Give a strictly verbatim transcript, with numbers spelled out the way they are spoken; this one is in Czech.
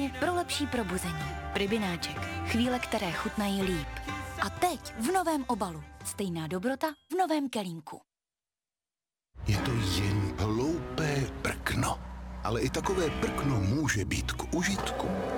Prybiny pro lepší probuzení. Prybináček. Chvíle, které chutnají líp. A teď v novém obalu. Stejná dobrota v novém kelímku. Je to jen hloupé prkno. Ale i takové prkno může být k užitku.